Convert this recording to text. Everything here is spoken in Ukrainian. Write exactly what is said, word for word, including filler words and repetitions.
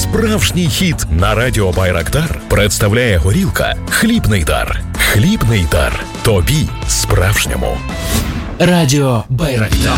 Справжній хіт на радіо Байрактар представляє горілка «Хлібний дар». «Хлібний дар». Тобі справжньому. Радіо Байрактар.